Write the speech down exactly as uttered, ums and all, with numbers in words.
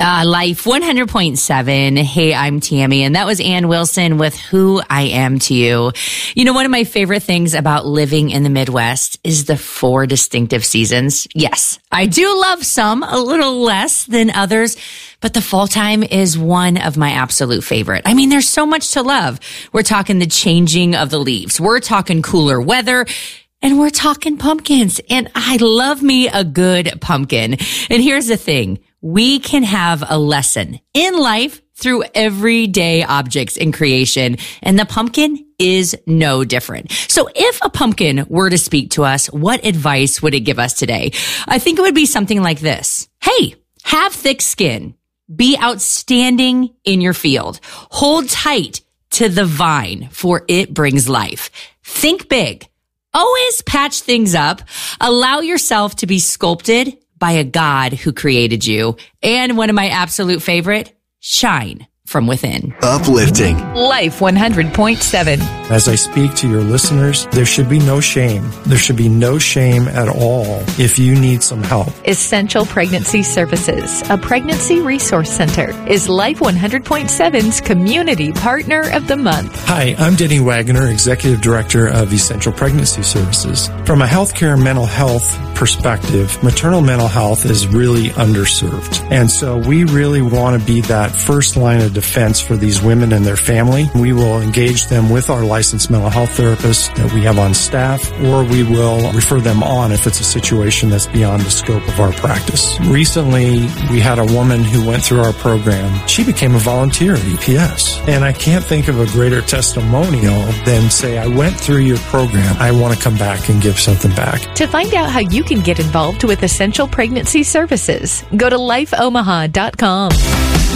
Uh, Life one hundred point seven. Hey, I'm Tammy, and that was Ann Wilson with Who I Am to You. You know, one of my favorite things about living in the Midwest is the four distinctive seasons. Yes, I do love some a little less than others, but the fall time is one of my absolute favorite. I mean, there's so much to love. We're talking the changing of the leaves. We're talking cooler weather. And we're talking pumpkins. And I love me a good pumpkin. And here's the thing. We can have a lesson in life through everyday objects in creation. And the pumpkin is no different. So if a pumpkin were to speak to us, what advice would it give us today? I think it would be something like this. Hey, have thick skin. Be outstanding in your field. Hold tight to the vine, for it brings life. Think big. Always patch things up. Allow yourself to be sculpted by a God who created you. And one of my absolute favorite, shine from within. Uplifting. Life one hundred point seven. As I speak to your listeners, there should be no shame. There should be no shame at all if you need some help. Essential Pregnancy Services, a pregnancy resource center, is Life one hundred point seven's Community Partner of the Month. Hi, I'm Denny Wagner, Executive Director of Essential Pregnancy Services. From a healthcare and mental health perspective, maternal mental health is really underserved. And so we really want to be that first line of defense for these women and their family. We will engage them with our licensed mental health therapists that we have on staff, or we will refer them on if it's a situation that's beyond the scope of our practice. Recently, we had a woman who went through our program. She became a volunteer at E P S. And I can't think of a greater testimonial than say, I went through your program. I want to come back and give something back. To find out how you can get involved with Essential Pregnancy Services, go to life omaha dot com.